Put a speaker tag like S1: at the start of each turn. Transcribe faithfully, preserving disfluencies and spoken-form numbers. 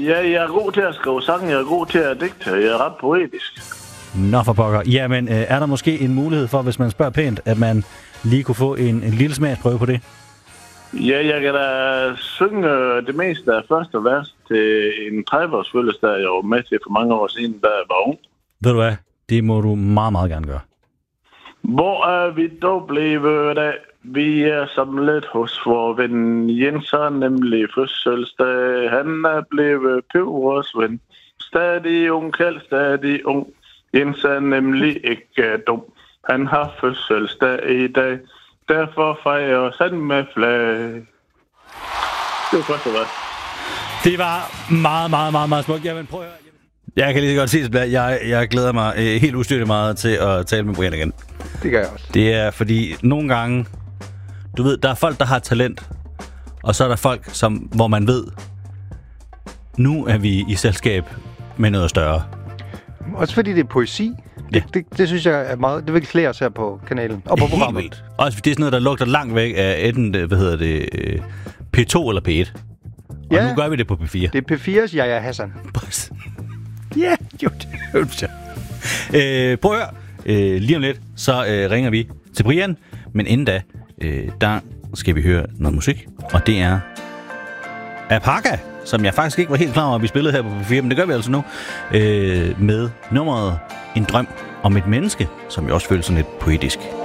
S1: Ja, jeg er god til at skrive sange, jeg er god til at digte, jeg er ret poetisk.
S2: Nå for pokker. Jamen, øh, er der måske en mulighed for, hvis man spørger pænt, at man lige kunne få en, en lille smagsprøve på det?
S1: Ja, jeg kan da synge det meste af første vers til en tredive-års fødselsdag, jeg var med til for mange år siden, da jeg var ung.
S2: Ved du hvad? Det må du meget, meget gerne gøre.
S1: Hvor er vi dog blevet af? Vi er samlet hos vor ven Jens, har nemlig fødselsdag. Han er blevet Pøvers ven. Stadig ung, kald stadig ung. Jens er nemlig ikke dum. Han har fødselsdag i dag. Derfor fejrer han med flag. Det var første vers.
S2: Det var meget, meget, meget, meget smukt. Jamen, prøv at høre. Jeg kan lige så godt sige, at jeg, jeg glæder mig øh, helt ustyrligt meget til at tale med Brian igen.
S3: Det gør jeg også.
S2: Det er fordi, nogle gange, du ved, der er folk, der har talent, og så er der folk, som, hvor man ved, nu er vi i selskab med noget større.
S3: Også fordi det er poesi.
S2: Ja.
S3: Det, det, det synes jeg er meget... Det vil flere os her på kanalen. Og på programmet.
S2: Helt vildt. Også fordi det er sådan noget, der lugter langt væk af enten, hvad hedder det, P to eller P et. Og
S3: ja,
S2: nu gør vi det på P fire.
S3: Det er P fires Jaja Hassan.
S2: Ja, jo, det er øh, prøv at høre. Øh, lige om lidt, så øh, ringer vi til Brian. Men inden da, øh, der skal vi høre noget musik. Og det er Apaka, som jeg faktisk ikke var helt klar over, at vi spillede her på P fire. Men det gør vi altså nu. Øh, med nummeret En drøm om et menneske, som jo også føles sådan lidt poetisk.